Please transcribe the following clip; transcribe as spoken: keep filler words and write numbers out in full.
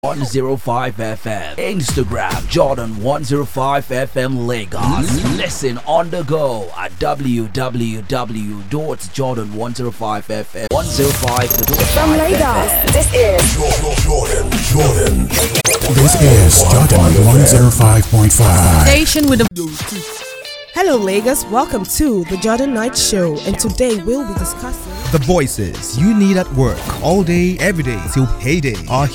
one oh five F M. Instagram Jordan one oh five F M Lagos. Listen on the go at w w w dot jordan one oh five f m. one oh five From Lagos, this is Jordan, Jordan. This is Jordan one oh five point five. Station with the Hello Lagos, welcome to the Jordan Night Show, and today we'll be discussing the voices you need at work all day, every day till payday are